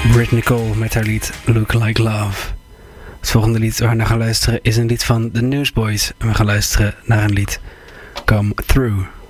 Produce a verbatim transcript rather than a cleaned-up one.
Brittany Cole met haar lied Look Like Love. Het volgende lied waar we naar gaan luisteren is een lied van The Newsboys. En we gaan luisteren naar een lied Come Through.